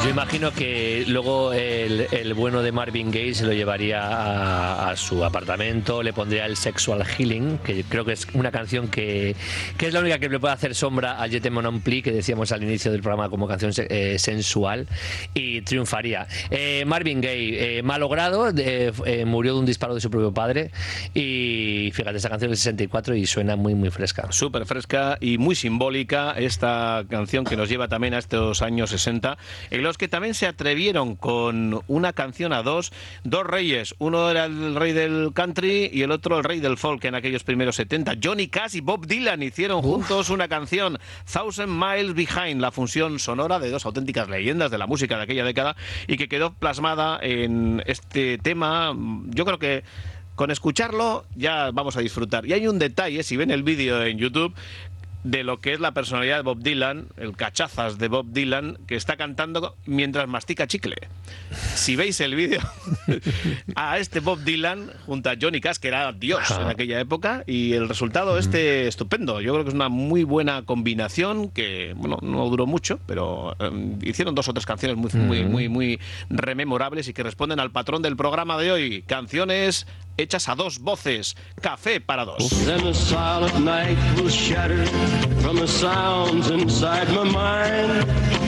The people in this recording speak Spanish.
Yo imagino que luego el bueno de Marvin Gaye se lo llevaría a su apartamento, le pondría el Sexual Healing, que creo que es una canción que es la única que le puede hacer sombra a Je t'aime non plus, que decíamos al inicio del programa como canción sensual, y triunfaría. Marvin Gaye, malogrado, murió de un disparo de su propio padre, y fíjate, esta canción es del 64 y suena muy muy fresca. Súper fresca y muy simbólica esta canción que nos lleva también a estos años 60, en los que también se atrevieron con una canción a dos reyes. Uno era el rey del country y el otro el rey del folk en aquellos primeros 70. Johnny Cash y Bob Dylan hicieron juntos una canción, Thousand Miles Behind, la función sonora de dos auténticas leyendas de la música de aquella década y que quedó plasmada en este tema. Yo creo que con escucharlo ya vamos a disfrutar. Y hay un detalle, si ven el vídeo en YouTube, de lo que es la personalidad de Bob Dylan, el cachazas de Bob Dylan, que está cantando mientras mastica chicle. Si veis el vídeo, a este Bob Dylan junto a Johnny Cash, que era Dios en aquella época, y el resultado estupendo. Yo creo que es una muy buena combinación que, bueno, no duró mucho, pero hicieron 2 o 3 canciones muy rememorables y que responden al patrón del programa de hoy. Canciones hechas a 2 voces. Café para 2. Then a silent night will shatter from the sounds inside my mind.